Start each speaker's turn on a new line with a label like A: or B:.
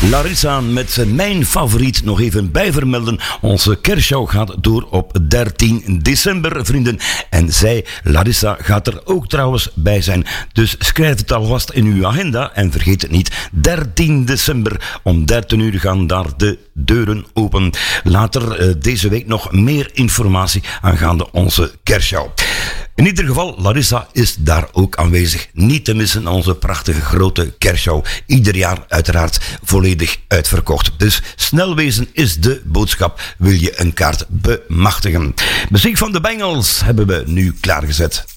A: Larissa met mijn favoriet nog even bijvermelden. Onze kerstshow gaat door op 13 december, vrienden. En zij, Larissa, gaat er ook trouwens bij zijn. Dus schrijf het alvast in uw agenda en vergeet het niet. 13 december om 13 uur gaan daar de deuren open. Later deze week nog meer informatie aangaande onze kerstshow. In ieder geval, Larissa is daar ook aanwezig. Niet te missen, onze prachtige grote kerstshow. Ieder jaar uiteraard volledig uitverkocht. Dus snel wezen is de boodschap. Wil je een kaart bemachtigen? Muziek van de Bengals hebben we nu klaargezet.